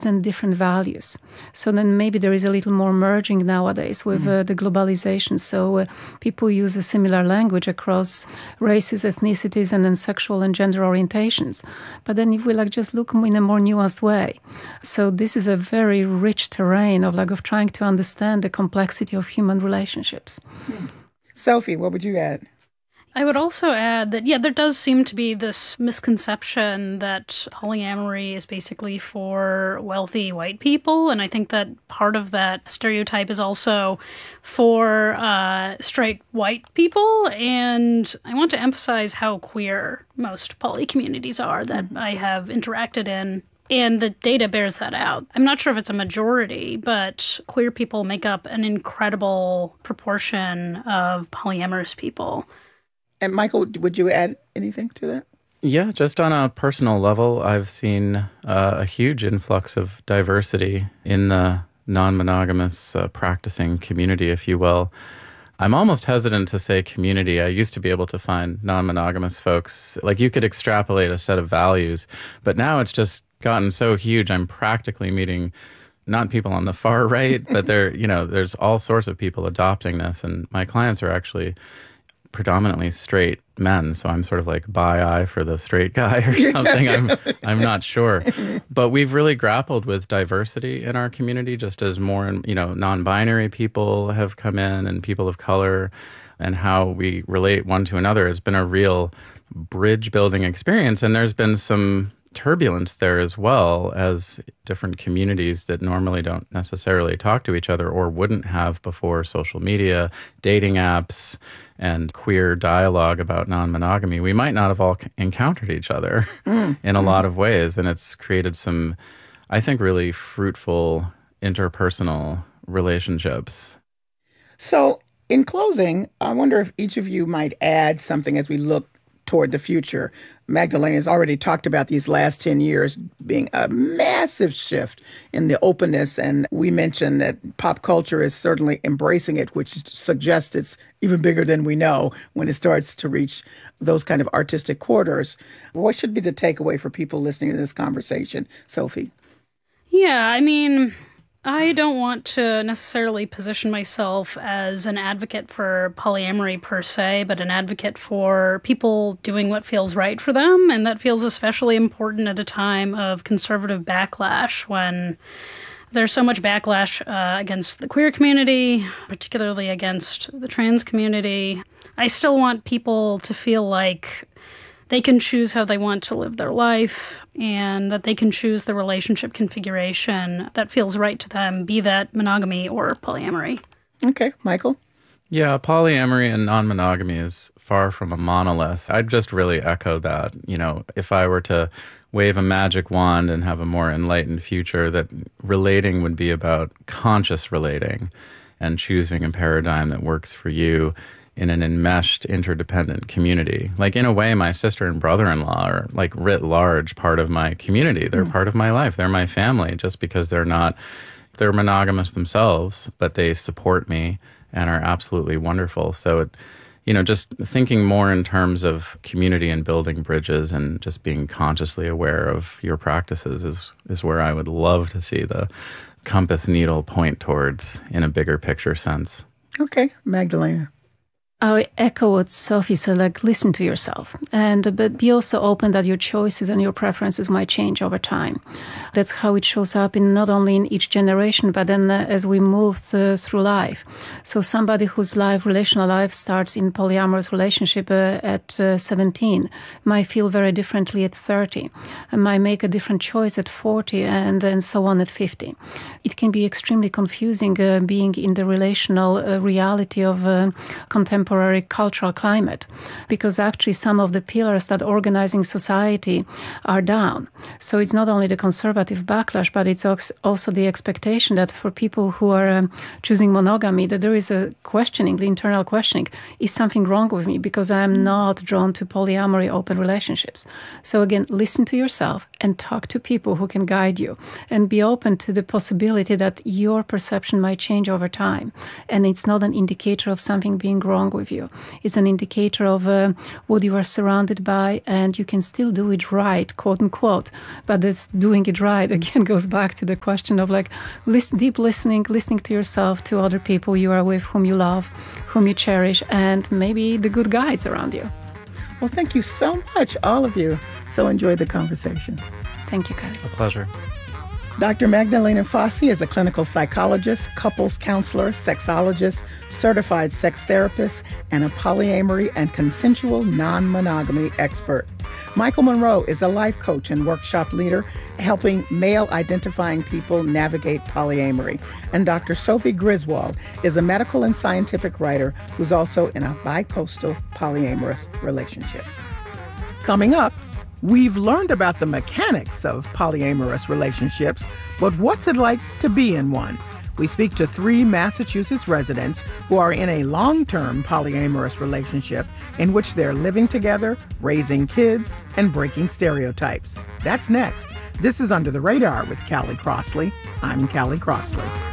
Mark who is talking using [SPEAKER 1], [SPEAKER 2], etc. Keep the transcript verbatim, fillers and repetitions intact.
[SPEAKER 1] and different values. So then maybe there is a little more merging nowadays with mm. uh, the globalization. So uh, people use a similar language across races, ethnicities, and then sexual and gender orientations. But then if we like just look in a more nuanced way, so this is a very rich terrain of like of trying to understand the complexity of human relationships.
[SPEAKER 2] Mm. Sophie, what would you add?
[SPEAKER 3] I would also add that, yeah, there does seem to be this misconception that polyamory is basically for wealthy white people. And I think that part of that stereotype is also for uh, straight white people. And I want to emphasize how queer most poly communities are that mm-hmm. I have interacted in. And the data bears that out. I'm not sure if it's a majority, but queer people make up an incredible proportion of polyamorous people.
[SPEAKER 2] And Michael, would you add anything to that?
[SPEAKER 4] Yeah, just on a personal level, I've seen uh, a huge influx of diversity in the non-monogamous uh, practicing community, if you will. I'm almost hesitant to say community. I used to be able to find non-monogamous folks, like you could extrapolate a set of values, but now it's just gotten so huge. I'm practically meeting not people on the far right, but there, you know, there's all sorts of people adopting this, and my clients are actually predominantly straight men, so I'm sort of like bi-eye for the straight guy or something. I'm I'm not sure. But we've really grappled with diversity in our community, just as more and you know non-binary people have come in and people of color, and how we relate one to another has been a real bridge building experience. And there's been some turbulence there as well, as different communities that normally don't necessarily talk to each other or wouldn't have before social media, dating apps, and queer dialogue about non-monogamy, we might not have all encountered each other mm. in a mm. lot of ways. And it's created some, I think, really fruitful interpersonal relationships.
[SPEAKER 2] So in closing, I wonder if each of you might add something as we look toward the future. Magdalena has already talked about these last ten years being a massive shift in the openness, and we mentioned that pop culture is certainly embracing it, which suggests it's even bigger than we know when it starts to reach those kind of artistic quarters. What should be the takeaway for people listening to this conversation, Sophie?
[SPEAKER 3] Yeah, I mean, I don't want to necessarily position myself as an advocate for polyamory per se, but an advocate for people doing what feels right for them. And that feels especially important at a time of conservative backlash when there's so much backlash uh, against the queer community, particularly against the trans community. I still want people to feel like they can choose how they want to live their life and that they can choose the relationship configuration that feels right to them, be that monogamy or polyamory.
[SPEAKER 2] Okay, Michael?
[SPEAKER 4] Yeah, polyamory and non-monogamy is far from a monolith. I'd just really echo that. You know, if I were to wave a magic wand and have a more enlightened future, that relating would be about conscious relating and choosing a paradigm that works for you in an enmeshed, interdependent community. Like, in a way, my sister and brother-in-law are, like, writ large part of my community. They're mm. part of my life. They're my family, just because they're not, they're monogamous themselves, but they support me and are absolutely wonderful. So, it, you know, just thinking more in terms of community and building bridges and just being consciously aware of your practices is, is where I would love to see the compass needle point towards in a bigger picture sense.
[SPEAKER 2] Okay, Magdalena.
[SPEAKER 1] I echo what Sophie said, like, listen to yourself, and but be also open that your choices and your preferences might change over time. That's how it shows up in not only in each generation, but then uh, as we move th- through life. So somebody whose life, relational life, starts in polyamorous relationship uh, at uh, seventeen might feel very differently at thirty, and might make a different choice at forty, and, and so on at fifty. It can be extremely confusing uh, being in the relational uh, reality of uh, contemporary cultural climate, because actually some of the pillars that organizing society are down. So it's not only the conservative backlash, but it's also the expectation that for people who are um, choosing monogamy, that there is a questioning, the internal questioning, is something wrong with me because I am not drawn to polyamory open relationships? So again, listen to yourself and talk to people who can guide you, and be open to the possibility that your perception might change over time. And it's not an indicator of something being wrong with with you. It's an indicator of uh, what you are surrounded by, and you can still do it right, quote unquote. But this doing it right, again, goes back to the question of like listen, deep listening, listening to yourself, to other people you are with, whom you love, whom you cherish, and maybe the good guides around you.
[SPEAKER 2] Well, thank you so much, all of you. So enjoyed the conversation.
[SPEAKER 1] Thank you, Kelly.
[SPEAKER 4] A pleasure.
[SPEAKER 2] Doctor Magdalena Fassi is a clinical psychologist, couples counselor, sexologist, certified sex therapist, and a polyamory and consensual non-monogamy expert. Michael Monroe is a life coach and workshop leader, helping male-identifying people navigate polyamory. And Doctor Sophie Griswold is a medical and scientific writer who's also in a bi-coastal polyamorous relationship. Coming up, we've learned about the mechanics of polyamorous relationships, but what's it like to be in one? We speak to three Massachusetts residents who are in a long-term polyamorous relationship in which they're living together, raising kids, and breaking stereotypes. That's next. This is Under the Radar with Callie Crossley. I'm Callie Crossley.